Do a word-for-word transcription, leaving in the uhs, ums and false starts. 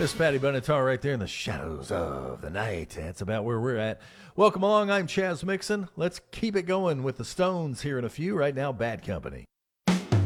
Miss Patty Benatar right there in the shadows of the night. That's about where we're at. Welcome along. I'm Chaz Mixon. Let's keep it going with the Stones here in a few. Right now, Bad Company.